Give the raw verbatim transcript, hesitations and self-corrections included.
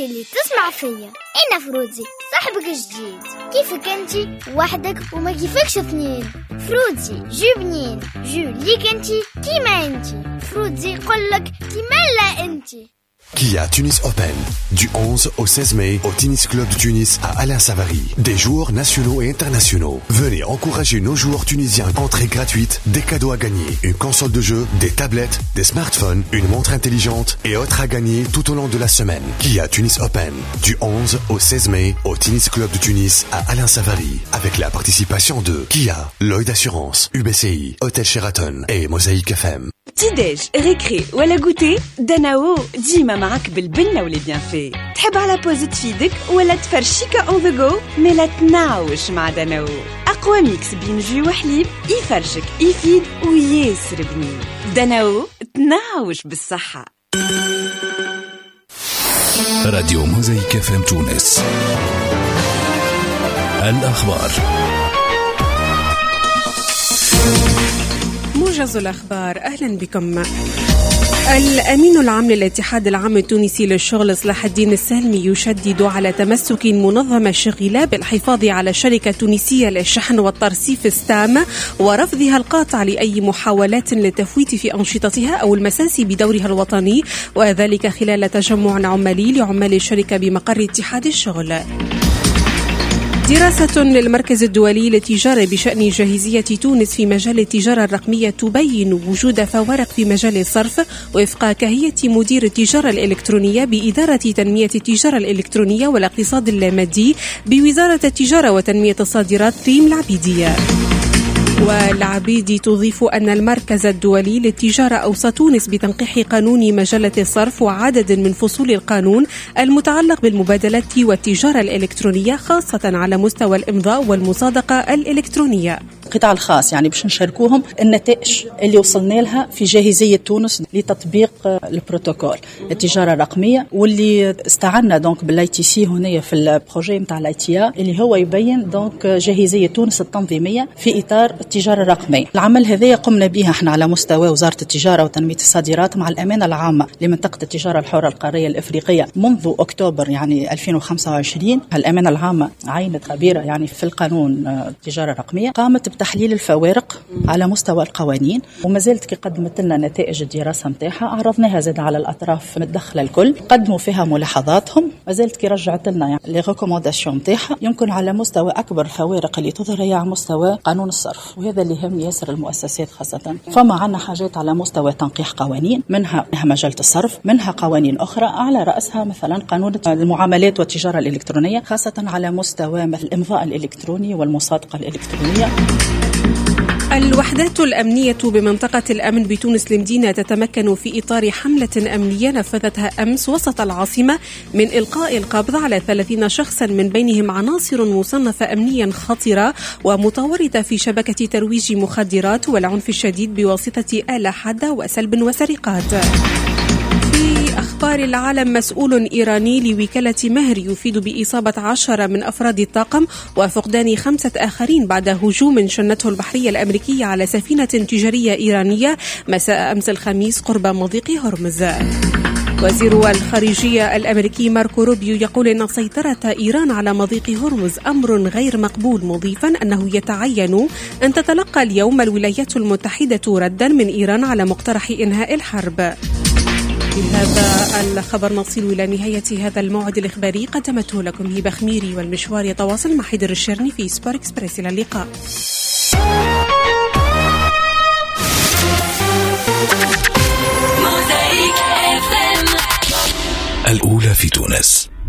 انتي اللي تسمع فيا، انا فروتي صاحبك الجديد. كيفك انتي وحدك وما كيفكش اثنين؟ فروتي جو بنين، جو ليك انتي كيما انتي. فروتي قولك كيما لا انتي. Kia Tunis Open, du onze au seize mai au Tennis Club de Tunis à Alain Savary. Des joueurs nationaux et internationaux. Venez encourager nos joueurs tunisiens. Entrée gratuite, des cadeaux à gagner. Une console de jeu, des tablettes, des smartphones, une montre intelligente et autres à gagner tout au long de la semaine. Kia Tunis Open, du onze au seize mai au Tennis Club de Tunis à Alain Savary. Avec la participation de Kia, Lloyd Assurance, U B C I, Hôtel Sheraton et Mosaïque F M. تيداج ريكري ولا غوتي دناو ديما معك بالبنة واللي بيان في. تحب على بوز تفيدك ولا تفرشيكا اون ذا جو مي لا تناوش مع دناو. اقوى ميكس بين جو وحليب يفرشك يفيد وياسر بنين. دناو تناوش بالصحة. راديو موزايك اف ام تونس. الأخبار. موجز الأخبار، أهلا بكم. الأمين العام للاتحاد العام التونسي للشغل صلاح الدين السالمي يشدد على تمسك منظمة الشغيلة بالحفاظ على الشركة التونسية للشحن والترصيف ستام ورفضها القاطع لأي محاولات للتفويت في أنشطتها أو المساس بدورها الوطني، وذلك خلال تجمع عمالي لعمال الشركة بمقر اتحاد الشغل. دراسة للمركز الدولي للتجارة بشأن جاهزية تونس في مجال التجارة الرقمية تبين وجود فوارق في مجال الصرف وفق كهية مدير التجارة الإلكترونية بإدارة تنمية التجارة الإلكترونية والاقتصاد اللامادي بوزارة التجارة وتنمية الصادرات ريم العبيدية. والعبيدي تضيف أن المركز الدولي للتجارة أوصى تونس بتنقيح قانون مجلة الصرف وعدد من فصول القانون المتعلق بالمبادلات والتجارة الإلكترونية خاصة على مستوى الإمضاء والمصادقة الإلكترونية. القطاع الخاص يعني باش نشاركوهم النتائج اللي وصلنا لها في جاهزية تونس لتطبيق البروتوكول التجارة الرقمية، واللي استعنا دونك بالاي تي سي هنا في البروجي نتاع الاي تي اللي هو يبين دونك جاهزية تونس التنظيمية في إطار التجارة الرقمية. العمل هذا قمنا به احنا على مستوى وزارة التجارة وتنمية الصادرات مع الأمانة العامة لمنطقة التجارة الحرة القارية الإفريقية منذ أكتوبر يعني ألفين وخمسة وعشرين. الأمانة العامة عينت خبيرة يعني في القانون التجارة الرقمية، قامت بتحليل الفوارق على مستوى القوانين، وما زالت كي قدمت لنا نتائج الدراسة نتاعها عرضناها زاد على الأطراف متدخلة الكل، قدموا فيها ملاحظاتهم، ما زالت كي رجعت لنا يعني لي ريكومونداسيون نتاعها. يمكن على مستوى أكبر الفوارق اللي تظهر هي على مستوى قانون الصرف، وهذا اللي يهم ياسر المؤسسات خاصة. فما عنا حاجات على مستوى تنقيح قوانين، منها مجلة الصرف، منها قوانين أخرى على رأسها مثلا قانون المعاملات والتجارة الإلكترونية، خاصة على مستوى مثل الإمضاء الإلكتروني والمصادقة الإلكترونية. الوحدات الأمنية بمنطقة الأمن بتونس المدينة تتمكن في إطار حملة أمنية نفذتها أمس وسط العاصمة من إلقاء القبض على ثلاثين شخصا من بينهم عناصر مصنفة أمنيا خطرة ومتورطة في شبكة ترويج مخدرات والعنف الشديد بواسطة آلة حادة وسلب وسرقات. في أخبار العالم، مسؤول إيراني لوكالة مهر يفيد بإصابة عشرة من أفراد الطاقم وفقدان خمسة آخرين بعد هجوم شنته البحرية الأمريكية على سفينة تجارية إيرانية مساء أمس الخميس قرب مضيق هرمز. وزير الخارجية الأمريكي ماركو روبيو يقول أن سيطرة إيران على مضيق هرمز أمر غير مقبول، مضيفا أنه يتعين أن تتلقى اليوم الولايات المتحدة ردا من إيران على مقترح إنهاء الحرب. بهذا الخبر نصل إلى نهاية هذا الموعد الإخباري، قدمته لكم هبة خميري، والمشوار يتواصل مع حيدر الشرني في سبور إكسبريس. إلى اللقاء. الأولى في تونس.